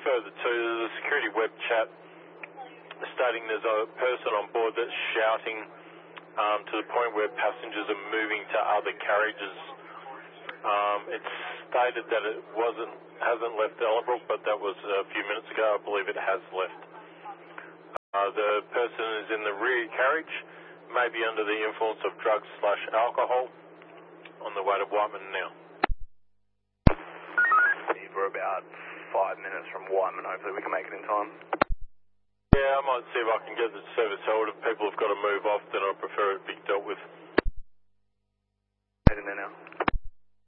further to the security web chat stating there's a person on board that's shouting to the point where passengers are moving to other carriages. It's stated that it hasn't left Ellerbrook, but that was a few minutes ago. I believe it has left. The person is in the rear carriage, maybe under the influence of drugs/alcohol, on the way to Whiteman now. We're about 5 minutes from Whiteman. Hopefully we can make it in time. Yeah, I might see if I can get the service held. If people have got to move off, then I prefer it be dealt with. Head in there now.